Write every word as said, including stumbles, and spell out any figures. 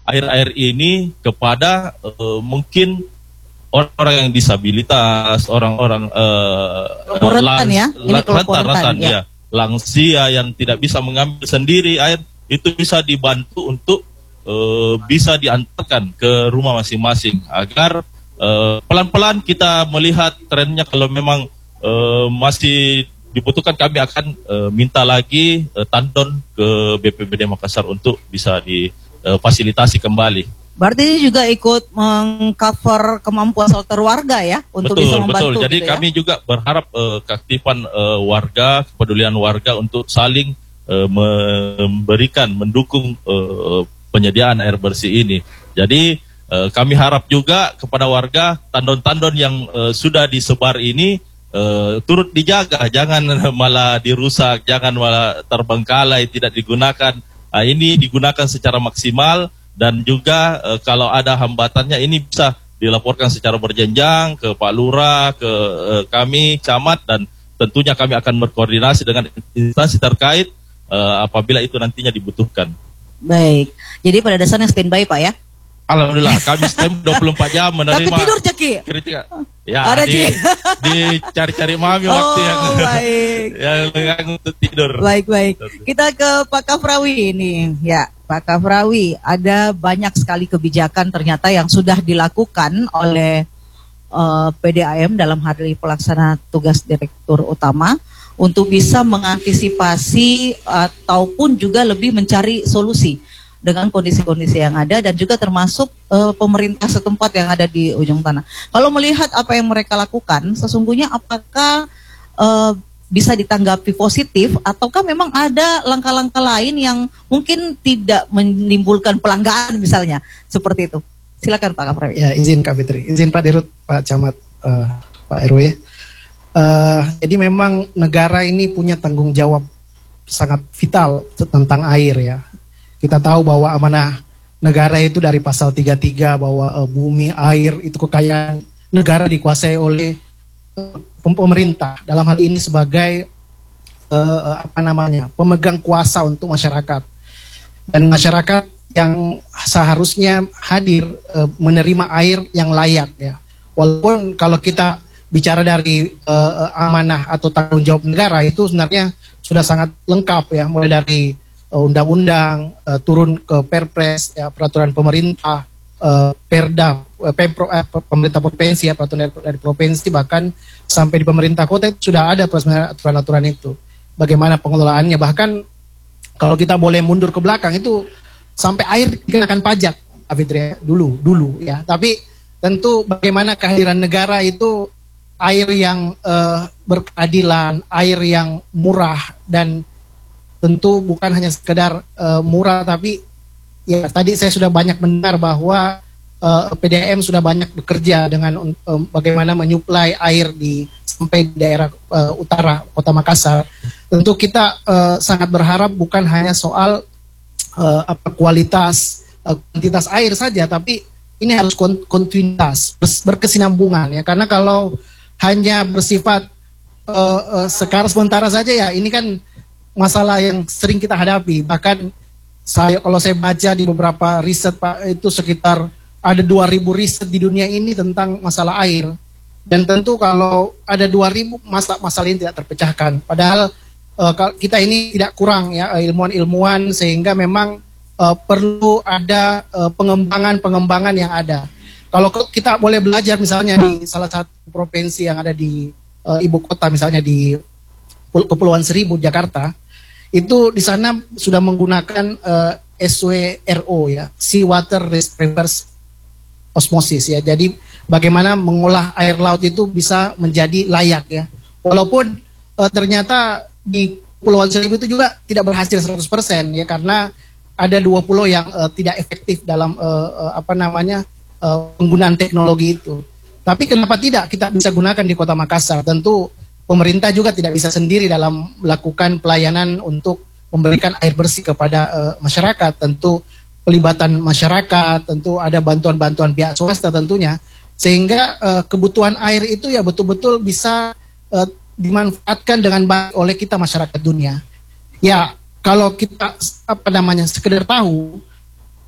air-air ini kepada uh, mungkin orang-orang yang disabilitas, orang-orang uh, rentan ya, ini kelompok rentan, ya. ya, lansia yang tidak bisa mengambil sendiri air, itu bisa dibantu untuk uh, bisa diantarkan ke rumah masing-masing agar uh, pelan-pelan kita melihat trennya. Kalau memang uh, masih dibutuhkan, kami akan uh, minta lagi uh, tandon ke B P B D Makassar untuk bisa difasilitasi uh, kembali. Berarti ini juga ikut mengcover kemampuan shelter warga ya untuk betul, bisa membantu. Betul, jadi gitu kami ya? juga berharap uh, keaktifan uh, warga, kepedulian warga untuk saling uh, memberikan, mendukung uh, penyediaan air bersih ini. Jadi uh, kami harap juga kepada warga, tandon-tandon yang uh, sudah disebar ini uh, turut dijaga, jangan malah dirusak, jangan malah terbengkalai, tidak digunakan. Uh, ini digunakan secara maksimal. Dan juga e, kalau ada hambatannya ini bisa dilaporkan secara berjenjang ke Pak Lurah, ke e, kami, camat, dan tentunya kami akan berkoordinasi dengan instansi terkait e, apabila itu nantinya dibutuhkan. Baik, jadi pada dasarnya standby Pak ya? Alhamdulillah, kami standby dua puluh empat jam menerima. Tapi tidur Ceki? Kritika. Ya, ada di, dicari-cari mami oh, waktu yang baik. yang lengang untuk tidur. Baik, baik. Kita ke Pak Kafrawi ini, ya. Pak Kafrawi, ada banyak sekali kebijakan ternyata yang sudah dilakukan oleh uh, P D A M dalam hari pelaksana tugas Direktur Utama untuk bisa mengantisipasi ataupun juga lebih mencari solusi dengan kondisi-kondisi yang ada dan juga termasuk uh, pemerintah setempat yang ada di ujung tanah. Kalau melihat apa yang mereka lakukan, sesungguhnya apakah uh, bisa ditanggapi positif ataukah memang ada langkah-langkah lain yang mungkin tidak menimbulkan pelanggaran misalnya seperti itu? Silakan Pak Kafrawi. Ya, izin Kak Fitri, izin Pak Dirut, Pak Camat, uh, Pak R W. Uh, jadi memang negara ini punya tanggung jawab sangat vital tentang air ya. Kita tahu bahwa amanah negara itu dari pasal tiga puluh tiga bahwa uh, bumi, air itu kekayaan negara dikuasai oleh pemerintah, dalam hal ini sebagai uh, apa namanya pemegang kuasa untuk masyarakat, dan masyarakat yang seharusnya hadir uh, menerima air yang layak ya. Walaupun kalau kita bicara dari uh, amanah atau tanggung jawab negara itu sebenarnya sudah sangat lengkap ya, mulai dari uh, undang-undang uh, turun ke perpres ya, peraturan pemerintah, uh, perda, uh, pempro, uh, pemerintah provinsi ya, peraturan dari, dari provinsi, bahkan sampai di pemerintah kota itu sudah ada aturan-aturan itu. Bagaimana pengelolaannya, bahkan kalau kita boleh mundur ke belakang itu sampai air dikenakan pajak, Afidri, dulu, dulu ya. Tapi tentu bagaimana kehadiran negara itu air yang uh, berkeadilan, air yang murah, dan tentu bukan hanya sekedar uh, murah, tapi ya tadi saya sudah banyak mendengar bahwa Uh, P D A M sudah banyak bekerja dengan um, bagaimana menyuplai air di sampai di daerah uh, utara Kota Makassar. Tentu kita uh, sangat berharap bukan hanya soal uh, apa kualitas uh, kuantitas air saja, tapi ini harus kontinuitas, berkesinambungan ya. Karena kalau hanya bersifat uh, uh, sekarang sementara saja ya, ini kan masalah yang sering kita hadapi. Bahkan saya kalau saya baca di beberapa riset Pak, itu sekitar ada dua ribu riset di dunia ini tentang masalah air. Dan tentu kalau ada dua ribu masalah-masalah ini tidak terpecahkan. Padahal uh, kita ini tidak kurang ya ilmuwan-ilmuwan, sehingga memang uh, perlu ada uh, pengembangan-pengembangan yang ada. Kalau kita boleh belajar misalnya di salah satu provinsi yang ada di uh, ibu kota, misalnya di Kepulauan Seribu, Jakarta, itu di sana sudah menggunakan uh, S W R O ya, Sea Water Reverse Osmosis ya. Jadi bagaimana mengolah air laut itu bisa menjadi layak ya. Walaupun uh, ternyata di Kepulauan Seribu itu juga tidak berhasil seratus persen ya, karena ada dua pulau yang uh, tidak efektif dalam uh, uh, apa namanya uh, penggunaan teknologi itu. Tapi kenapa tidak kita bisa gunakan di Kota Makassar? Tentu pemerintah juga tidak bisa sendiri dalam melakukan pelayanan untuk memberikan air bersih kepada uh, masyarakat. Tentu pelibatan masyarakat, tentu ada bantuan-bantuan pihak swasta tentunya, sehingga uh, kebutuhan air itu ya betul-betul bisa uh, dimanfaatkan dengan baik oleh kita masyarakat dunia. Ya, kalau kita apa namanya sekedar tahu